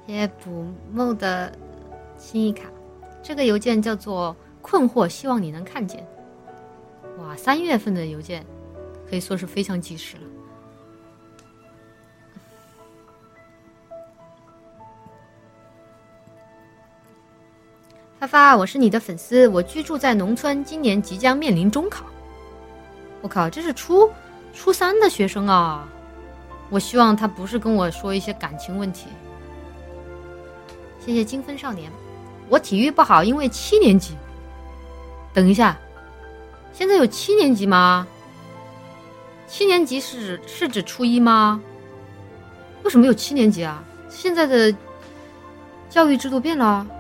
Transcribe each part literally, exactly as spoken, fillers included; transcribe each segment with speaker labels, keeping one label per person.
Speaker 1: 谢谢捕梦的心意卡。这个邮件叫做困惑，希望你能看见。哇，三月份的邮件可以说是非常及时了。发发，我是你的粉丝，我居住在农村，今年即将面临中考。我靠，这是初初三的学生啊！我希望他不是跟我说一些感情问题。谢谢精分少年。我体育不好，因为七年级。等一下，现在有七年级吗？七年级是是指初一吗？为什么有七年级啊？现在的教育制度变了。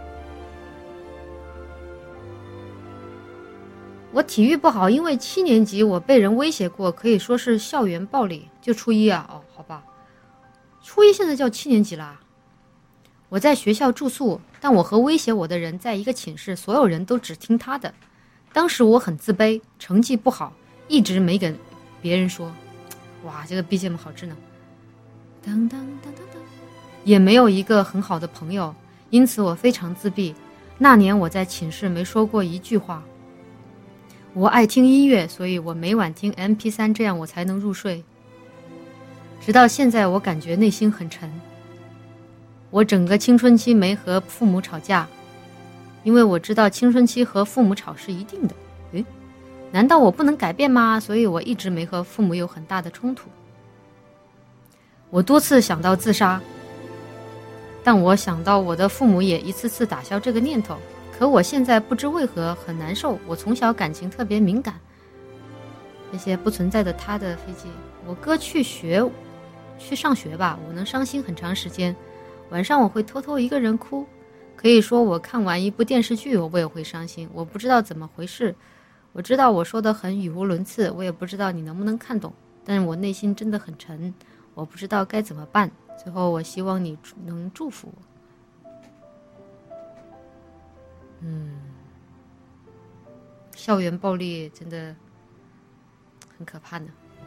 Speaker 1: 我体育不好，因为七年级我被人威胁过，可以说是校园暴力。就初一啊，哦，好吧，初一现在叫七年级啦。我在学校住宿，但我和威胁我的人在一个寝室，所有人都只听他的。当时我很自卑，成绩不好，一直没跟别人说。哇，这个 B G M 好智能。当当当当当，也没有一个很好的朋友，因此我非常自闭。那年我在寝室没说过一句话。我爱听音乐，所以我每晚听 M P 三， 这样我才能入睡。直到现在，我感觉内心很沉。我整个青春期没和父母吵架，因为我知道青春期和父母吵是一定的。诶，难道我不能改变吗？所以我一直没和父母有很大的冲突。我多次想到自杀，但我想到我的父母也一次次打消这个念头。可我现在不知为何很难受，我从小感情特别敏感。那些不存在的他的飞机，我哥去学去上学吧，我能伤心很长时间。晚上我会偷偷一个人哭，可以说我看完一部电视剧我也会伤心，我不知道怎么回事。我知道我说的很语无伦次，我也不知道你能不能看懂，但我内心真的很沉，我不知道该怎么办。最后我希望你能祝福我。嗯，校园暴力真的很可怕呢。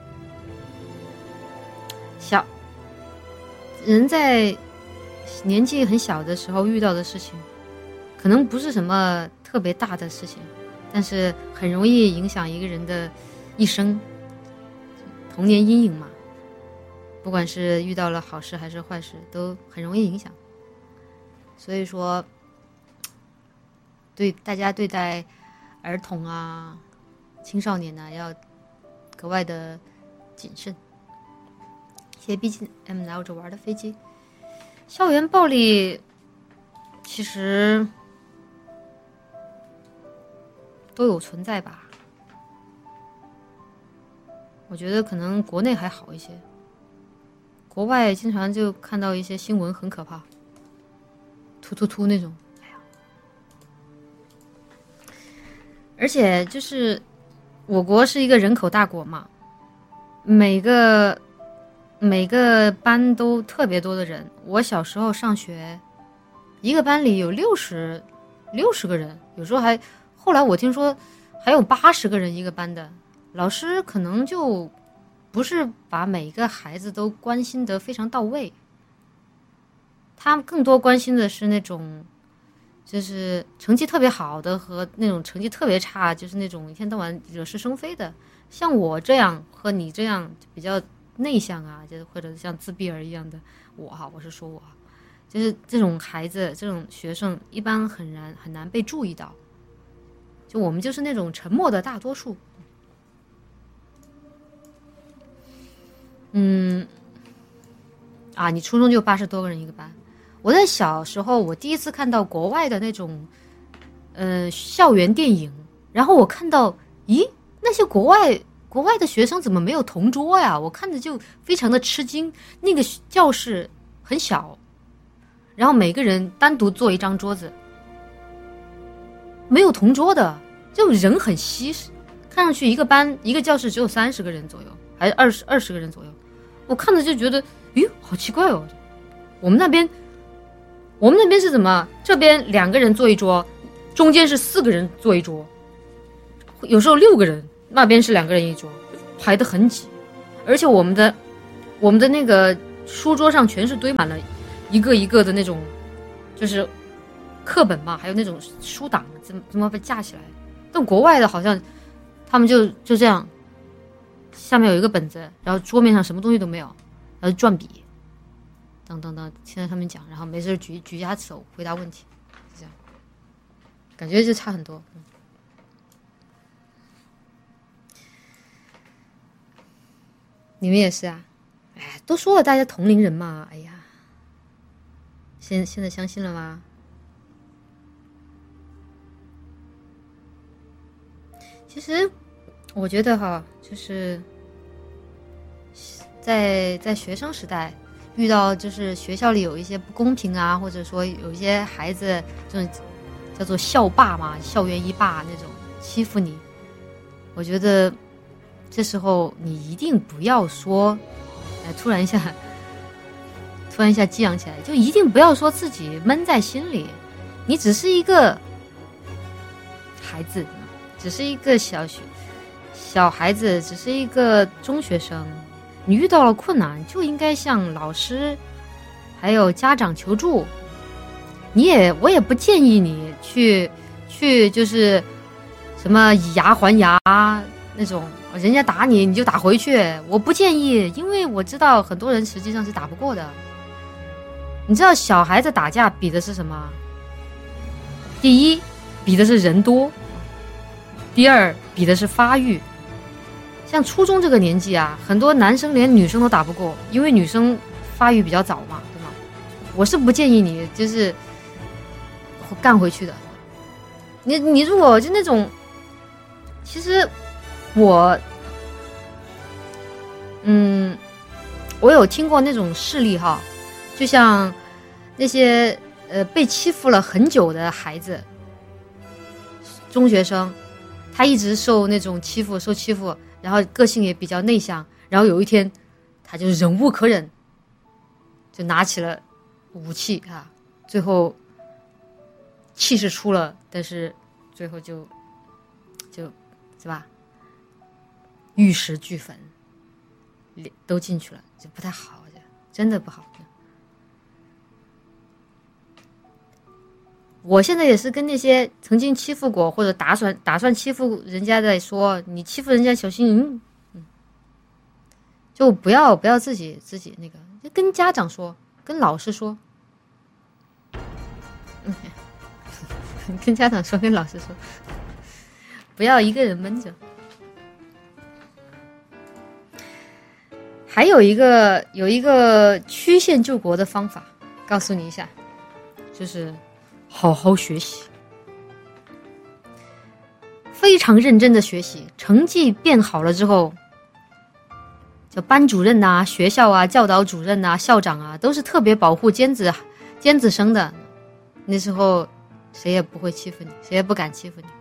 Speaker 1: 小人在年纪很小的时候遇到的事情，可能不是什么特别大的事情，但是很容易影响一个人的一生。童年阴影嘛，不管是遇到了好事还是坏事，都很容易影响。所以说对大家对待儿童啊、青少年啊，要格外的谨慎。谢谢 B G M 拿着玩的飞机。校园暴力其实都有存在吧，我觉得可能国内还好一些，国外经常就看到一些新闻很可怕，突突突那种。而且就是我国是一个人口大国嘛，每个每个班都特别多的人。我小时候上学，一个班里有六十六十个人，有时候还后来我听说还有八十个人一个班的。老师可能就不是把每一个孩子都关心得非常到位，他更多关心的是那种就是成绩特别好的和那种成绩特别差，就是那种一天到晚惹是生非的。像我这样和你这样比较内向啊，就是或者像自闭儿一样的我哈，我是说我，就是这种孩子、这种学生一般很难很难被注意到。就我们就是那种沉默的大多数。嗯，啊，你初中就八十多个人一个班。我在小时候，我第一次看到国外的那种，呃，校园电影，然后我看到，咦，那些国外国外的学生怎么没有同桌呀？我看着就非常的吃惊。那个教室很小，然后每个人单独坐一张桌子，没有同桌的，就人很稀，看上去一个班一个教室只有三十个人左右，还是二十二十个人左右。我看着就觉得，咦，好奇怪哦。我们那边，我们那边是怎么？这边两个人坐一桌，中间是四个人坐一桌，有时候六个人，那边是两个人一桌，排得很挤。而且我们的我们的那个书桌上全是堆满了一个一个的那种，就是课本嘛，还有那种书档，怎么怎么被架起来？但国外的好像他们就就这样，下面有一个本子，然后桌面上什么东西都没有，然后转笔，等等等，听着他们讲，然后没事举举一下手回答问题，就这样，感觉就差很多。嗯你们也是啊？哎，都说了大家同龄人嘛，哎呀，现现在相信了吗？其实我觉得哈，就是在在学生时代遇到就是学校里有一些不公平啊，或者说有一些孩子这种叫做校霸嘛，校园一霸那种欺负你，我觉得这时候你一定不要说，哎，突然一下，突然一下激昂起来，就一定不要说自己闷在心里，你只是一个孩子，只是一个小学小孩子，只是一个中学生，你遇到了困难就应该向老师还有家长求助。你也我也不建议你去去就是什么以牙还牙那种，人家打你你就打回去，我不建议，因为我知道很多人实际上是打不过的。你知道小孩子打架比的是什么？第一，比的是人多；第二，比的是发育。像初中这个年纪啊，很多男生连女生都打不过，因为女生发育比较早嘛，对吗？我是不建议你就是干回去的。你你如果就那种，其实我，嗯，我有听过那种事例哈，就像那些呃被欺负了很久的孩子，中学生，他一直受那种欺负，受欺负，然后个性也比较内向，然后有一天，他就忍无可忍，就拿起了武器啊，最后气势出了，但是最后就就是吧，玉石俱焚，都进去了，就不太好，真的不好。我现在也是跟那些曾经欺负过或者打算打算欺负人家的说，你欺负人家小心，嗯嗯，就不要不要自己自己那个，就跟家长说，跟老师说，嗯，跟家长说，跟老师说，不要一个人闷着。还有一个有一个曲线救国的方法，告诉你一下，就是好好学习，非常认真的学习，成绩变好了之后，叫班主任啊、学校啊、教导主任啊、校长啊，都是特别保护尖子尖子生的。那时候谁也不会欺负你，谁也不敢欺负你。